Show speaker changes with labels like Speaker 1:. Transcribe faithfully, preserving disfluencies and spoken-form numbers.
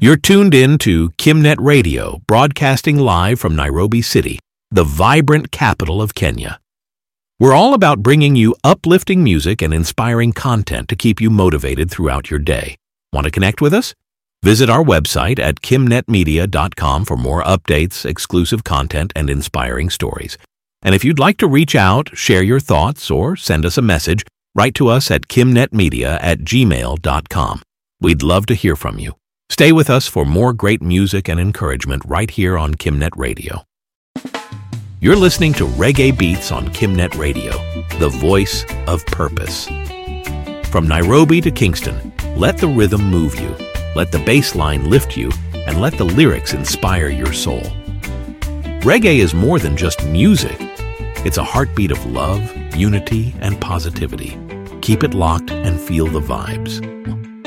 Speaker 1: You're tuned in to Kimnet Radio, broadcasting live from Nairobi City, the vibrant capital of Kenya. We're all about bringing you uplifting music and inspiring content to keep you motivated throughout your day. Want to connect with us? Visit our website at kimnet media dot com for more updates, exclusive content, and inspiring stories. And if you'd like to reach out, share your thoughts, or send us a message, write to us at kimnetmedia at gmail dot com. We'd love to hear from you. Stay with us for more great music and encouragement right here on Kimnet Radio. You're listening to Reggae Beats on Kimnet Radio, the voice of purpose. From Nairobi to Kingston, let the rhythm move you, let the bass line lift you, and let the lyrics inspire your soul. Reggae is more than just music. It's a heartbeat of love, unity, and positivity. Keep it locked and feel the vibes.